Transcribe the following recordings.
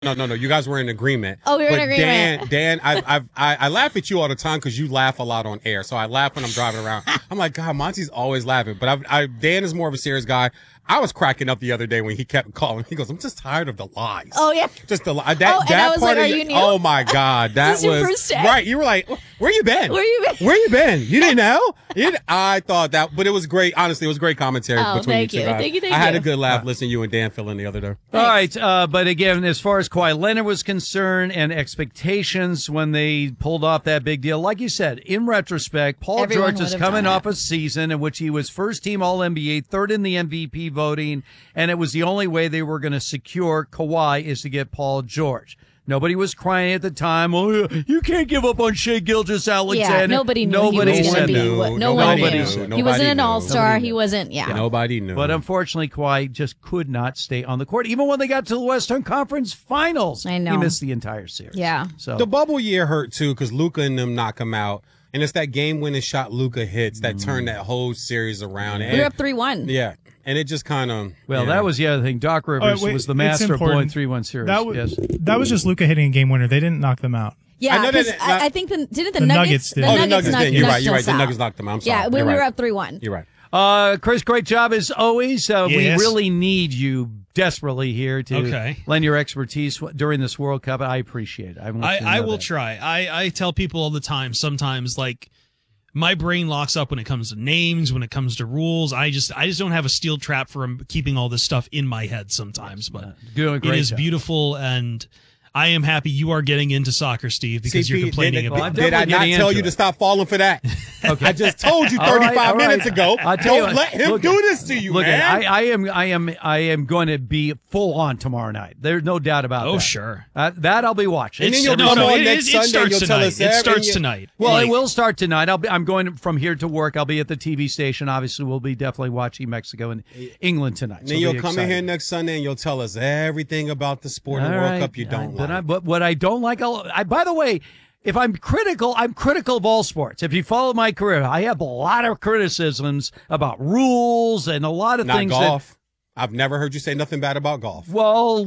No. You guys were in agreement. Oh, we were in agreement. Dan, I laugh at you all the time because you laugh a lot on air. So I laugh when I'm driving around. I'm like, God, Monty's always laughing. But Dan is more of a serious guy. I was cracking up the other day when he kept calling. He goes, I'm just tired of the lies. Oh, yeah. Just the lies. And I was like, are you new? Oh, my God. That Is this your first day? Right. You were like, where you been? Where you been? Where you been? You didn't know? I thought that, but it was great. Honestly, it was great commentary between thank you two you. guys. Thank you. I had a good laugh listening to you and Dan fill in the other day. All right, but again, as far as Kawhi Leonard was concerned and expectations when they pulled off that big deal, like you said, in retrospect, Paul Everyone George is would have coming done off a season in which he was first-team All-NBA, third in the MVP voting, and it was the only way they were going to secure Kawhi is to get Paul George. Nobody was crying at the time. Oh, you can't give up on Shai Gilgeous-Alexander. Yeah, nobody knew he was going to be what no one knew. He wasn't an all-star. He wasn't, Nobody knew. But unfortunately, Kawhi just could not stay on the court. Even when they got to the Western Conference Finals, I know. he missed the entire series. Yeah. So the bubble year hurt, too, because Luka and them knock him out. And it's that game-winning shot Luka hits that turned that whole series around. We were up 3-1. Yeah. And it just kind of... Well, that was the other thing. Doc Rivers was the master of blowing 3-1 series. That was just Luka hitting a game winner. They didn't knock them out. Yeah, because I think didn't the Nuggets did. The Nuggets did. You're right. us The out. Nuggets knocked them out. I'm sorry. Yeah, we were up 3-1. You're right. Chris, great job as always. Yes. We really need you desperately here to lend your expertise during this World Cup. I appreciate it. I will try. I tell people all the time, sometimes, like, my brain locks up when it comes to names, when it comes to rules. I just don't have a steel trap for keeping all this stuff in my head sometimes. But it is beautiful, and I am happy you are getting into soccer, Steve, because you're complaining about it. Did I not tell you to stop falling for that? Okay. I just told you 35 minutes ago. Don't let him do this to you, man. I am going to be full on tomorrow night. There's no doubt about that. Oh, sure. That I'll be watching. And then you'll come on next Sunday and you'll tell us it starts tonight. Well, it will start tonight. I'm going from here to work. I'll be at the TV station. Obviously, we'll be definitely watching Mexico and England tonight. Then you'll come in here next Sunday and you'll tell us everything about the sport and World Cup you don't like. But what I don't like, by the way, if I'm critical of all sports. If you follow my career, I have a lot of criticisms about rules and a lot of things. Golf. I've never heard you say nothing bad about golf. Well,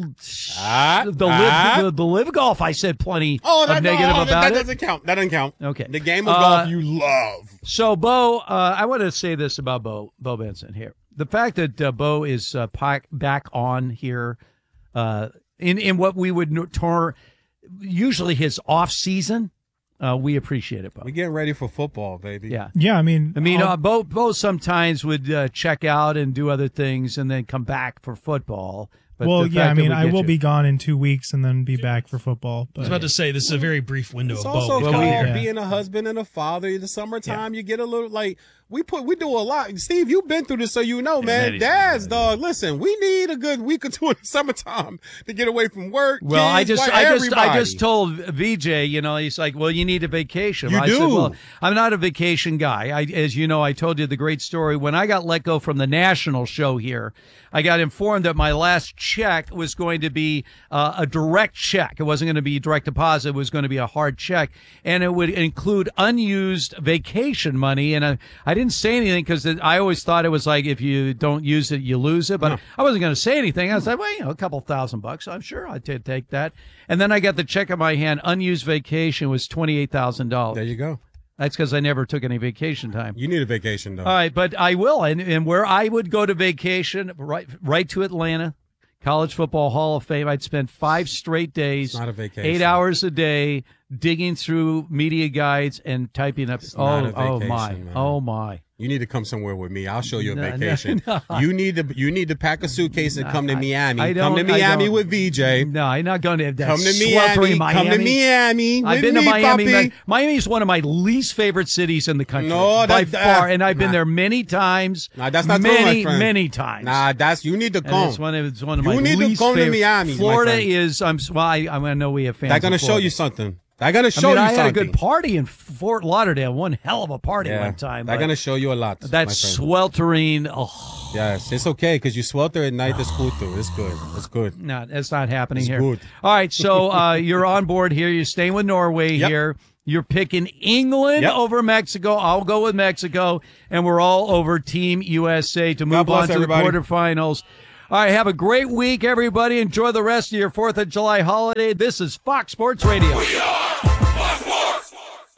the live golf, I said plenty of negative about that it. Doesn't count. That doesn't count. Okay. The game of golf you love. So, Bo, I want to say this about Bo Benson here. The fact that Bo is back on here in what we would term usually his off season, we appreciate it, Bo. We're getting ready for football, baby. Yeah. I mean, Bo sometimes would check out and do other things and then come back for football. But I will be gone in 2 weeks and then be back for football. But I was about to say, this is a very brief window it's of also both. called being a husband and a father. In the summertime, you get a little we do a lot. Steve, you've been through this, so you know, man. Dads, dog. Listen, we need a good week or two in the summertime to get away from work. Well, kids, I just told VJ, he's like, well, you need a vacation. I said, well, I'm not a vacation guy. As you know, I told you the great story when I got let go from the national show here. I got informed that my last check was going to be a direct check. It wasn't going to be direct deposit. It was going to be a hard check, and it would include unused vacation money. And I didn't say anything because I always thought it was like if you don't use it, you lose it. But I wasn't going to say anything. I was like, well, a couple $1,000. I'm sure I'd take that. And then I got the check in my hand. Unused vacation was $28,000. There you go. That's because I never took any vacation time. You need a vacation, though. All right, but I will. And where I would go to vacation, right to Atlanta, College Football Hall of Fame, I'd spend 5 straight days, it's not a vacation. 8 hours a day, digging through media guides and typing up. Oh my. You need to come somewhere with me. I'll show you a vacation. No. You need to pack a suitecase and come to Miami. Come to Miami with VJ. No, I'm not going to. Come to Miami. Come to Miami. I've been to Miami. Miami is one of my least favorite cities in the country by far, and I've been there many times. Nah, that's not true, my friend. Many times. Nah, you need to come. It's one of my least favorite. You need to come to Miami. Florida is. I know we have fans. They're going to show you something. I got to show you something. I had a good party in Fort Lauderdale. One hell of a party one time. I'm going to show you a lot. That's sweltering. Oh. Yes, it's okay because you swelter at night. It's cool too. It's good. It's good. No, that's not happening here. Good. All right, so you're on board here. You're staying with Norway here. You're picking England over Mexico. I'll go with Mexico, and we're all over Team USA to move on to the quarterfinals. All right, have a great week, everybody. Enjoy the rest of your 4th of July holiday. This is Fox Sports Radio. We are Fox Sports.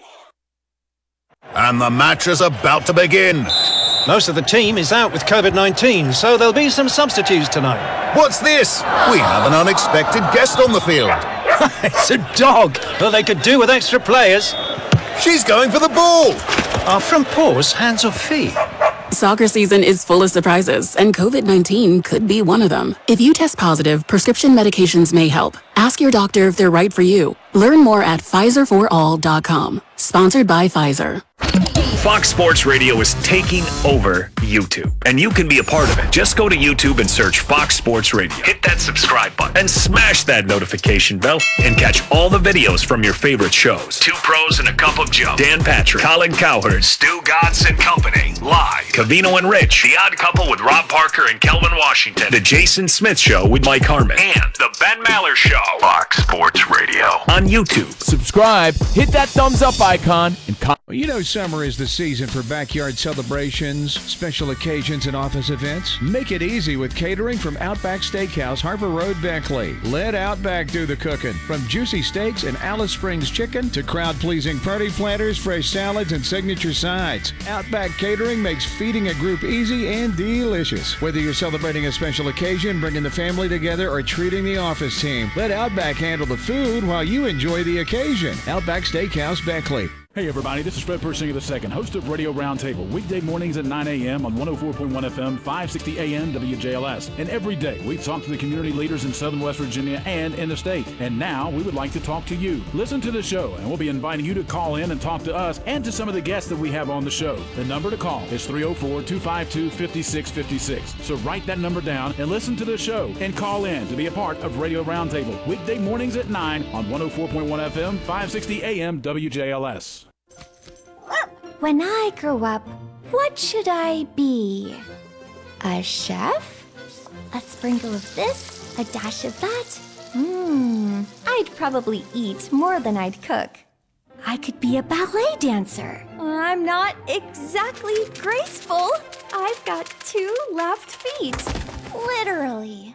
And the match is about to begin. Most of the team is out with COVID-19, so there'll be some substitutes tonight. What's this? We have an unexpected guest on the field. It's a dog. Well, they could do with extra players. She's going for the ball. Are front paws hands or feet? Soccer season is full of surprises, and COVID-19 could be one of them. If you test positive, prescription medications may help. Ask your doctor if they're right for you. Learn more at PfizerForAll.com. Sponsored by Pfizer. Fox Sports Radio is taking over YouTube, and you can be a part of it. Just go to YouTube and search Fox Sports Radio. Hit that subscribe button and smash that notification bell and catch all the videos from your favorite shows. Two Pros and a Cup of Joe, Dan Patrick, Colin Cowherd, Stu Godson Company, Live, Covino and Rich, The Odd Couple with Rob Parker and Kelvin Washington, The Jason Smith Show with Mike Harmon, and The Ben Maller Show. Fox Sports Radio on YouTube. Subscribe, hit that thumbs up icon, and well, you know summer is the season for backyard celebrations, special occasions, and office events. Make it easy with catering from Outback Steakhouse, Harbor Road, Beckley. Let Outback do the cooking. From juicy steaks and Alice Springs chicken to crowd-pleasing party platters, fresh salads, and signature sides. Outback Catering makes feeding a group easy and delicious. Whether you're celebrating a special occasion, bringing the family together, or treating the office team, let Outback handle the food while you enjoy the occasion. Outback Steakhouse, Beckley. Hey everybody, this is Fred Persinger II, host of Radio Roundtable, weekday mornings at 9 a.m. on 104.1 FM, 560 AM WJLS. And every day we talk to the community leaders in Southern West Virginia and in the state. And now we would like to talk to you. Listen to the show and we'll be inviting you to call in and talk to us and to some of the guests that we have on the show. The number to call is 304-252-5656. So write that number down and listen to the show and call in to be a part of Radio Roundtable, weekday mornings at 9 on 104.1 FM, 560 AM WJLS. When I grow up, what should I be? A chef? A sprinkle of this? A dash of that? I'd probably eat more than I'd cook. I could be a ballet dancer. I'm not exactly graceful. I've got 2 left feet. Literally.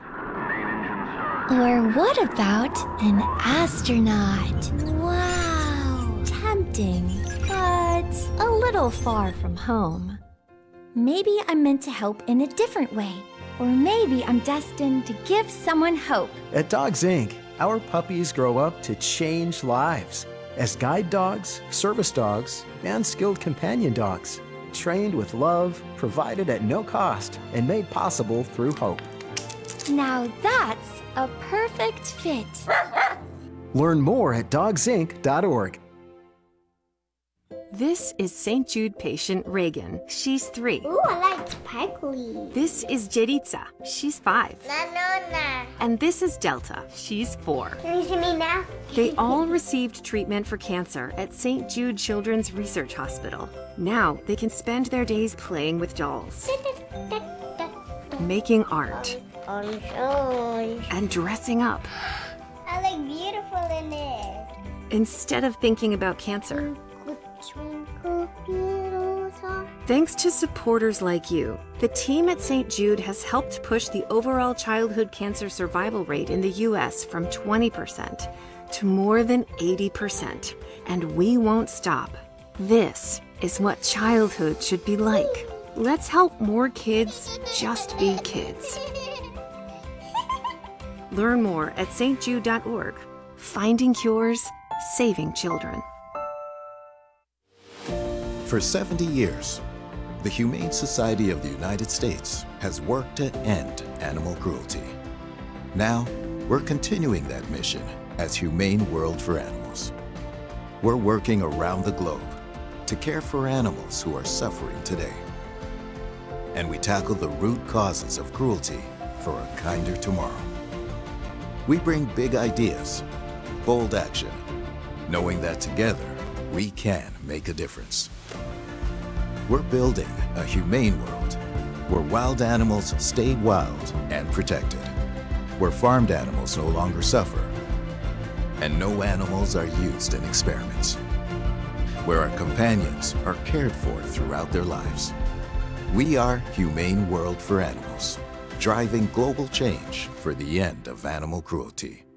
Or what about an astronaut? Wow, tempting. But a little far from home. Maybe I'm meant to help in a different way. Or maybe I'm destined to give someone hope. At Dogs Inc., our puppies grow up to change lives as guide dogs, service dogs, and skilled companion dogs. Trained with love, provided at no cost, and made possible through hope. Now that's a perfect fit. Learn more at dogsinc.org. This is St. Jude patient Reagan. She's 3. Ooh, I like sparkly. This is Jeritza. She's 5. Nanona. And this is Delta. She's 4. Can you see me now? They all received treatment for cancer at St. Jude Children's Research Hospital. Now they can spend their days playing with dolls, making art, and dressing up. I look beautiful in it. Instead of thinking about cancer. Thanks to supporters like you, the team at St. Jude has helped push the overall childhood cancer survival rate in the U.S. from 20% to more than 80%. And we won't stop. This is what childhood should be like. Let's help more kids just be kids. Learn more at stjude.org. Finding cures, saving children. For 70 years, the Humane Society of the United States has worked to end animal cruelty. Now, we're continuing that mission as Humane World for Animals. We're working around the globe to care for animals who are suffering today. And we tackle the root causes of cruelty for a kinder tomorrow. We bring big ideas, bold action, knowing that together we can make a difference. We're building a humane world where wild animals stay wild and protected, where farmed animals no longer suffer, and no animals are used in experiments, where our companions are cared for throughout their lives. We are Humane World for Animals. driving global change for the end of animal cruelty.